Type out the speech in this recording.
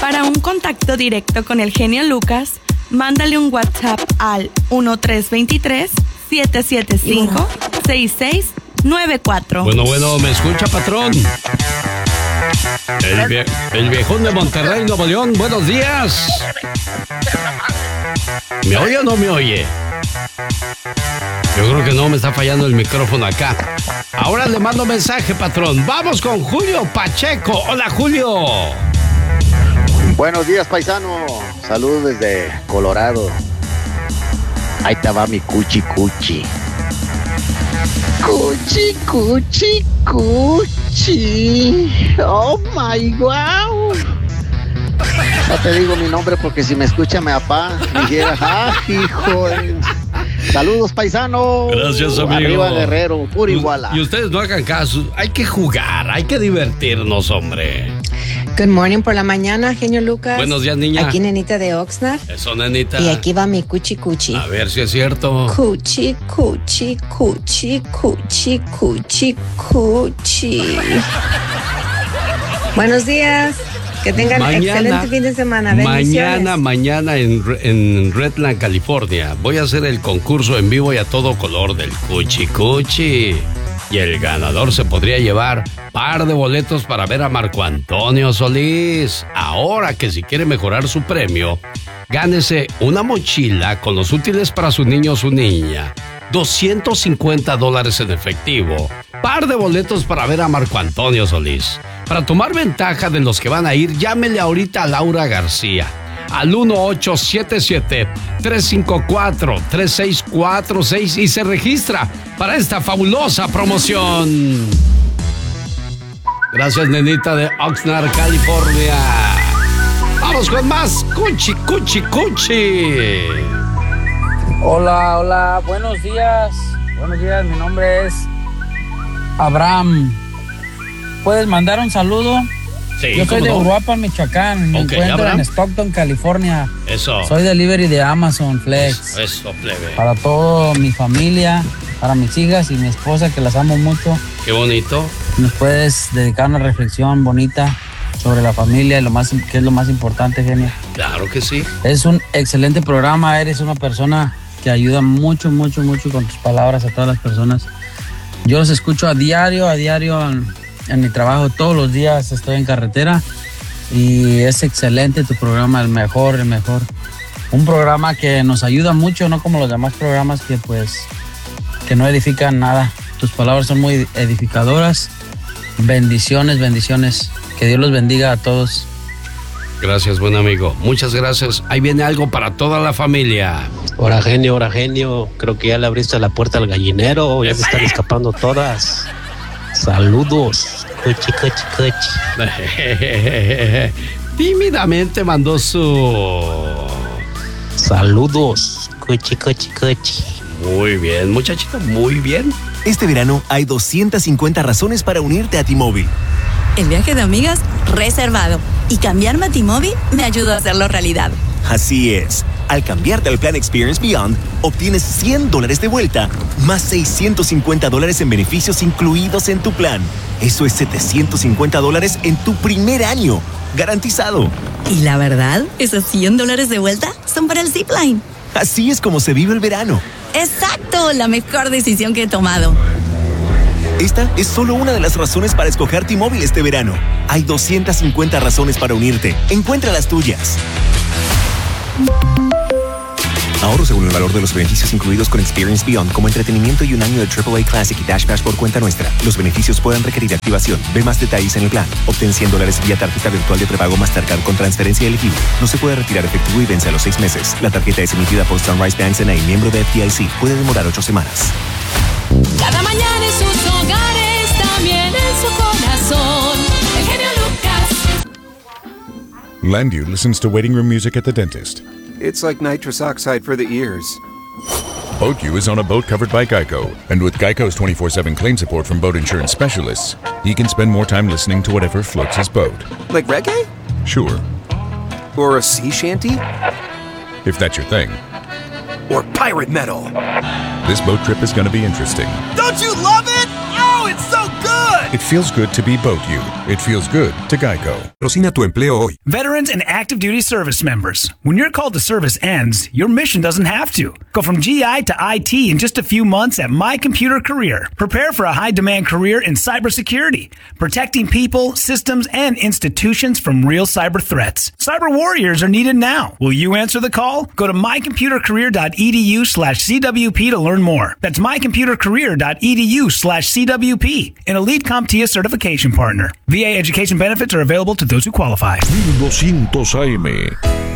Para un contacto directo con el genio Lucas, mándale un WhatsApp al 1323-775-6694. Bueno, ¿me escucha, patrón? El viejón de Monterrey, Nuevo León, buenos días. ¿Me oye o no me oye? Yo creo que no, me está fallando el micrófono acá. Ahora le mando mensaje, patrón. Vamos con Julio Pacheco. Hola, Julio. Buenos días, paisano. Saludos desde Colorado. Ahí te va mi cuchi cuchi. Cuchi, cuchi, cuchi. Oh my wow. No te digo mi nombre porque si me escucha mi papá, dijera, hijo de... Saludos, paisano. Gracias, amigo. Arriba, Guerrero, pura iguala. Y ustedes no hagan caso. Hay que jugar, hay que divertirnos, hombre. Good morning por la mañana, genio Lucas. Buenos días, niña. Aquí Nenita de Oxnard. Eso, nenita. Y aquí va mi cuchi cuchi. A ver si es cierto. Cuchi, cuchi, cuchi, cuchi, cuchi, cuchi. Buenos días. Que tengan excelente fin de semana. Mañana en Redland, California, voy a hacer el concurso en vivo y a todo color del Cuchi Cuchi. Y el ganador se podría llevar par de boletos para ver a Marco Antonio Solís. Ahora que si quiere mejorar su premio, gánese una mochila con los útiles para su niño o su niña. $250 en efectivo. Par de boletos para ver a Marco Antonio Solís. Para tomar ventaja de los que van a ir, llámele ahorita a Laura García al 1877-354-3646 y se registra para esta fabulosa promoción. Gracias, nenita de Oxnard, California. Vamos con más Cuchi, Cuchi, Cuchi. Hola, buenos días. Buenos días, mi nombre es Abraham. ¿Puedes mandar un saludo? Sí, yo soy de no? Uruapan, Michoacán. Me encuentro Abraham. en Stockton, California. Eso. Soy delivery de Amazon Flex. Eso, plebe. Para toda mi familia, para mis hijas y mi esposa, que las amo mucho. Qué bonito. ¿Nos puedes dedicar una reflexión bonita sobre la familia y qué es lo más importante, genio? Claro que sí. Es un excelente programa. Eres una persona que ayuda mucho, mucho, mucho con tus palabras a todas las personas. Yo los escucho a diario en mi trabajo. Todos los días estoy en carretera y es excelente tu programa, el mejor. Un programa que nos ayuda mucho, no como los demás programas que no edifican nada. Tus palabras son muy edificadoras. Bendiciones. Que Dios los bendiga a todos. Gracias, buen amigo. Muchas gracias. Ahí viene algo para toda la familia. Hora genio. Creo que ya le abriste la puerta al gallinero. Ya se están escapando todas. Saludos. Cuchi. Tímidamente mandó su... Saludos. Cuchi. Muy bien, muchachito, muy bien. Este verano hay 250 razones para unirte a T-Mobile. El viaje de amigas reservado. Y cambiarme a T-Mobile me ayudó a hacerlo realidad. Así es. Al cambiarte al plan Experience Beyond, obtienes $100 de vuelta, más $650 en beneficios incluidos en tu plan. Eso es $750 en tu primer año. Garantizado. Y la verdad, esos $100 de vuelta son para el Zipline. Así es como se vive el verano. ¡Exacto! La mejor decisión que he tomado. Esta es solo una de las razones para escoger T-Mobile este verano. Hay 250 razones para unirte. Encuentra las tuyas. Ahorro según el valor de los beneficios incluidos con Experience Beyond, como entretenimiento y un año de AAA Classic y Dash Pass por cuenta nuestra. Los beneficios pueden requerir activación. Ve más detalles en el plan. Obtén $100 vía tarjeta virtual de prepago Mastercard con transferencia elegible. No se puede retirar efectivo y vence a los 6 meses. La tarjeta es emitida por Sunrise Banks N.A., miembro de FDIC. Puede demorar 8 semanas. Cada mañana en sus hogares, también en su corazón. El genio Lucas. Landu listens to waiting room music at the dentist. It's like nitrous oxide for the ears. BoatU is on a boat covered by Geico. And with Geico's 24/7 claim support from boat insurance specialists, he can spend more time listening to whatever floats his boat. Like reggae? Sure. Or a sea shanty? If that's your thing. Or pirate metal? This boat trip is going to be interesting. Don't you love it? Oh, it's so good! It feels good to be boat you. It feels good to Geico. Patrocina tu empleo hoy. Veterans and active duty service members. When your call to service ends, your mission doesn't have to. Go from GI to IT in just a few months at My Computer Career. Prepare for a high-demand career in cybersecurity, protecting people, systems, and institutions from real cyber threats. Cyber warriors are needed now. Will you answer the call? Go to mycomputercareer.edu/CWP to learn more. That's mycomputercareer.edu/CWP, an elite CompTIA certification partner. VA education benefits are available to those who qualify. 1200 AM.